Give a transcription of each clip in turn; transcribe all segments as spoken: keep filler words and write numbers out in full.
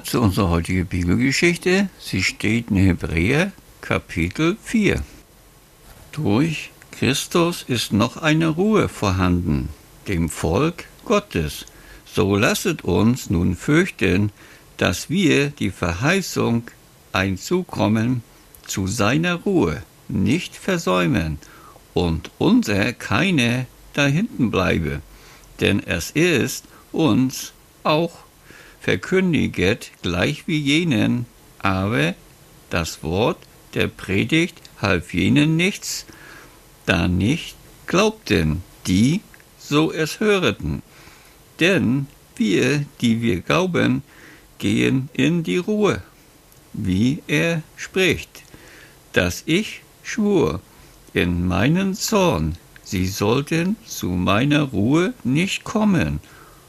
zu unserer heutigen Bibelgeschichte. Sie steht in Hebräer Kapitel vier. Durch Christus ist noch eine Ruhe vorhanden, dem Volk Gottes. So lasset uns nun fürchten, dass wir die Verheißung einzukommen zu seiner Ruhe nicht versäumen und unser keine dahinten bleibe. Denn es ist uns auch verkündiget, gleich wie jenen, aber das Wort der Predigt half jenen nichts, da nicht glaubten, die so es höreten. Denn wir, die wir glauben, gehen in die Ruhe, wie er spricht, dass ich schwur in meinen Zorn, sie sollten zu meiner Ruhe nicht kommen.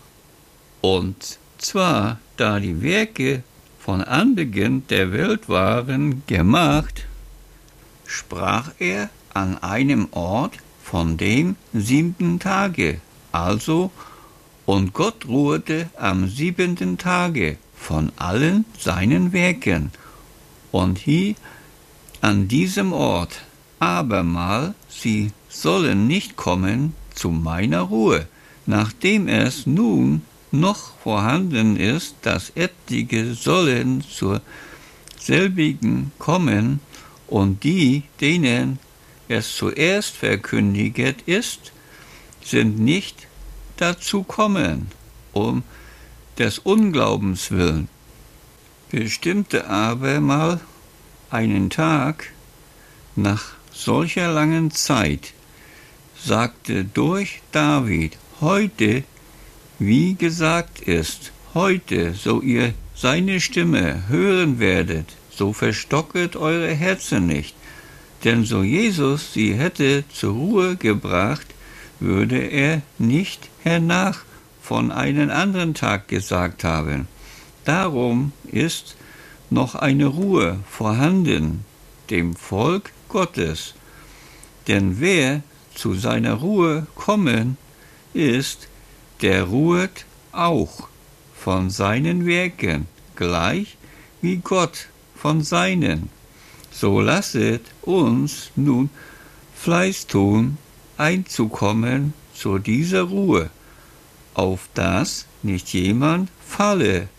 Und zwar, da die Werke von Anbeginn der Welt waren gemacht, sprach er an einem Ort von dem siebenten Tage, also, und Gott ruhte am siebenten Tage von allen seinen Werken. Und hier an diesem Ort abermal, sie sollen nicht kommen zu meiner Ruhe, nachdem es nun noch vorhanden ist, dass etliche sollen zur selbigen kommen, und die, denen es zuerst verkündiget ist, sind nicht dazu kommen, um des Unglaubens willen. Bestimmte aber mal einen Tag nach solcher langen Zeit, sagte durch David, heute, wie gesagt ist, heute, so ihr seine Stimme hören werdet, so verstocket eure Herzen nicht. Denn so Jesus sie hätte zur Ruhe gebracht, würde er nicht hernach von einem anderen Tag gesagt haben. Darum ist noch eine Ruhe vorhanden, dem Volk Gottes. Denn wer zu seiner Ruhe kommen ist, der ruhet auch von seinen Werken, gleich wie Gott von seinen. So lasset uns nun Fleiß tun, einzukommen zu dieser Ruhe, auf dass nicht jemand falle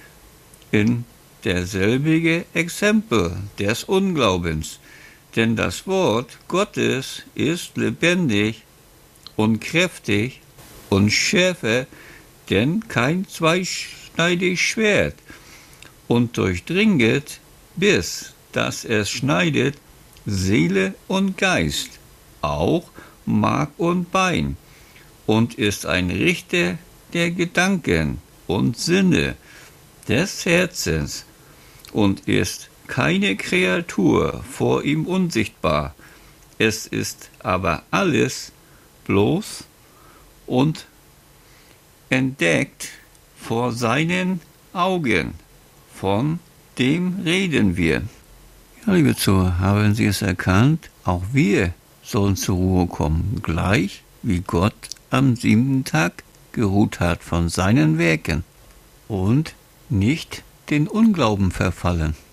in derselbige Exempel des Unglaubens. Denn das Wort Gottes ist lebendig und kräftig und schärfer denn kein zweischneidiges Schwert und durchdringet, bis dass es schneidet Seele und Geist, auch Mark und Bein, und ist ein Richter der Gedanken und Sinne des Herzens, und ist keine Kreatur vor ihm unsichtbar. Es ist aber alles bloß und entdeckt vor seinen Augen. Von dem reden wir. Ja, liebe Zuhörer, haben Sie es erkannt? Auch wir sollen zur Ruhe kommen, gleich wie Gott am siebten Tag geruht hat von seinen Werken und nicht den Unglauben verfallen.